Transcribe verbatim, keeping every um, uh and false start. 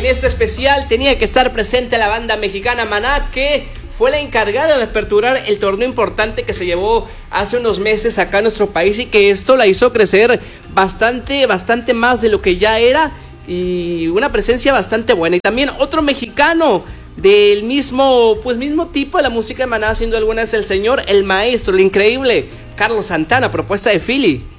En este especial tenía que estar presente la banda mexicana Maná, que fue la encargada de aperturar el torneo importante que se llevó hace unos meses acá en nuestro país, y que esto la hizo crecer bastante, bastante más de lo que ya era, y una presencia bastante buena. Y también otro mexicano del mismo, pues mismo tipo de la música de Maná, siendo alguna, es el señor, el maestro, el increíble Carlos Santana, propuesta de Philly.